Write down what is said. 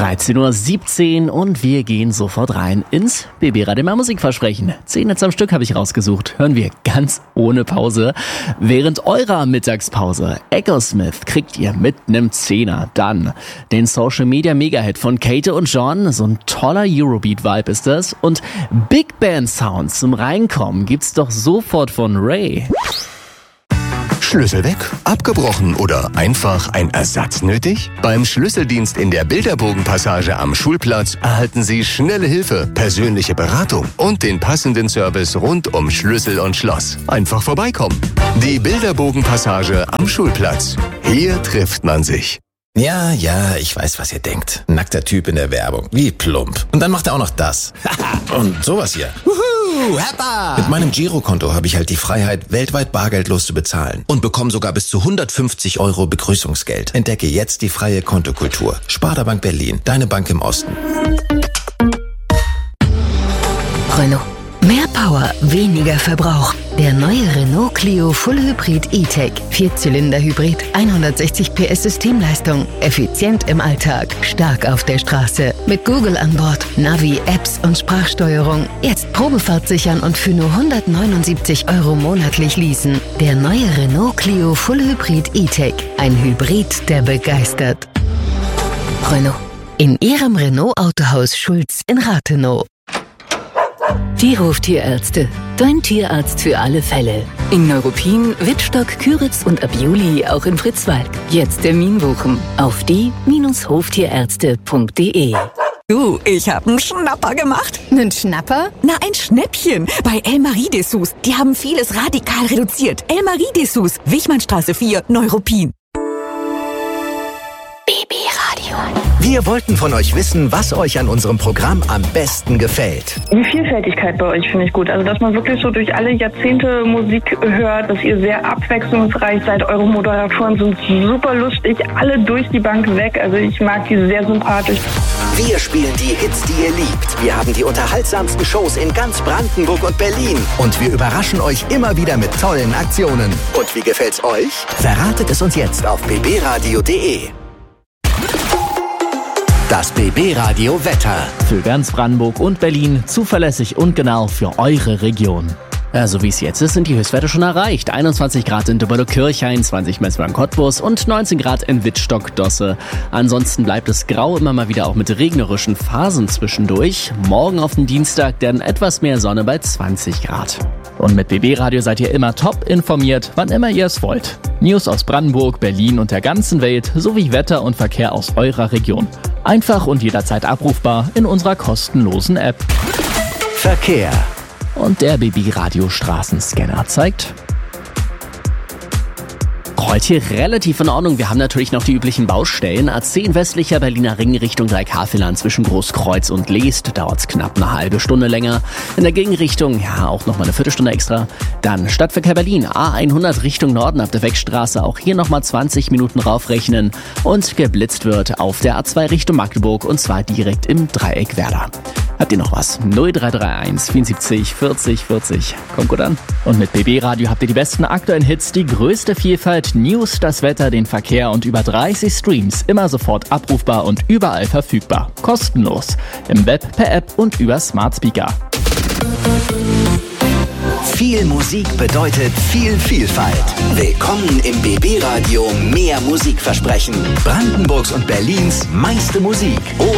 13:17 Uhr und wir gehen sofort rein ins BB Radio Mehr Musikversprechen. 10 Hits am Stück habe ich rausgesucht. Hören wir ganz ohne Pause. Während eurer Mittagspause Echosmith kriegt ihr mit nem Zehner. Dann den Social Media Mega-Hit von Kate und John. So ein toller Eurobeat-Vibe ist das. Und Big Band Sounds zum Reinkommen gibt's doch sofort von Ray. Schlüssel weg, abgebrochen oder einfach ein Ersatz nötig? Beim Schlüsseldienst in der Bilderbogenpassage am Schulplatz erhalten Sie schnelle Hilfe, persönliche Beratung und den passenden Service rund um Schlüssel und Schloss. Einfach vorbeikommen. Die Bilderbogenpassage am Schulplatz. Hier trifft man sich. Ja, ich weiß, was ihr denkt. Nackter Typ in der Werbung. Wie plump. Und dann macht er auch noch das. Und sowas hier. Heppa! Mit meinem Girokonto habe ich halt die Freiheit, weltweit bargeldlos zu bezahlen. Und bekomme sogar bis zu 150 € Begrüßungsgeld. Entdecke jetzt die freie Kontokultur. Sparda Bank Berlin, deine Bank im Osten. Renault. Mehr Power, weniger Verbrauch. Der neue Renault Clio Full Hybrid E-Tech. 4-Zylinder-Hybrid, 160 PS Systemleistung. Effizient im Alltag, stark auf der Straße. Mit Google an Bord, Navi, Apps und Sprachsteuerung. Jetzt Probefahrt sichern und für nur 179 € monatlich leasen. Der neue Renault Clio Full Hybrid E-Tech. Ein Hybrid, der begeistert. Renault. In Ihrem Renault Autohaus Schulz in Rathenow. Tierhof Tierärzte. Dein Tierarzt für alle Fälle. In Neuruppin, Wittstock, Küritz und ab Juli auch in Fritzwalk. Jetzt Termin buchen auf die-hoftierärzte.de. Du, ich hab einen Schnapper gemacht. Einen Schnapper? Na, ein Schnäppchen. Bei El Marie-Dessous. Die haben vieles radikal reduziert. El Marie-Dessous, Wichmannstraße 4, Neuruppin. BB Radio. Wir wollten von euch wissen, was euch an unserem Programm am besten gefällt. Die Vielfältigkeit bei euch finde ich gut. Also, dass man wirklich so durch alle Jahrzehnte Musik hört, dass ihr sehr abwechslungsreich seid. Eure Moderatoren sind super lustig, alle durch die Bank weg. Also, ich mag die sehr sympathisch. Wir spielen die Hits, die ihr liebt. Wir haben die unterhaltsamsten Shows in ganz Brandenburg und Berlin. Und wir überraschen euch immer wieder mit tollen Aktionen. Und wie gefällt's euch? Verratet es uns jetzt auf bbradio.de. Das BB Radio Wetter. Für ganz Brandenburg und Berlin zuverlässig und genau für eure Region. So wie es jetzt ist, sind die Höchstwerte schon erreicht. 21 Grad in Döberle-Kirchhain, 20 Messweiler-Cottbus und 19 Grad in Wittstock-Dosse. Ansonsten bleibt es grau, immer mal wieder auch mit regnerischen Phasen zwischendurch. Morgen auf den Dienstag dann etwas mehr Sonne bei 20 Grad. Und mit BB Radio seid ihr immer top informiert, wann immer ihr es wollt. News aus Brandenburg, Berlin und der ganzen Welt sowie Wetter und Verkehr aus eurer Region. Einfach und jederzeit abrufbar in unserer kostenlosen App. Verkehr. Und der BB Radio Straßenscanner zeigt heute relativ in Ordnung. Wir haben natürlich noch die üblichen Baustellen. A10 westlicher Berliner Ring Richtung Dreikafelern zwischen Großkreuz und Leest. Dauert's knapp eine halbe Stunde länger. In der Gegenrichtung, auch noch mal eine Viertelstunde extra. Dann Stadtverkehr Berlin, A100 Richtung Norden ab der Weckstraße. Auch hier noch mal 20 Minuten raufrechnen. Und geblitzt wird auf der A2 Richtung Magdeburg und zwar direkt im Dreieck Werder. Habt ihr noch was? 0331 74 40 40. Kommt gut an. Und mit BB Radio habt ihr die besten aktuellen Hits, die größte Vielfalt, News, das Wetter, den Verkehr und über 30 Streams. Immer sofort abrufbar und überall verfügbar. Kostenlos. Im Web, per App und über Smart Speaker. Viel Musik bedeutet viel Vielfalt. Willkommen im BB Radio Mehr Musikversprechen. Brandenburgs und Berlins meiste Musik.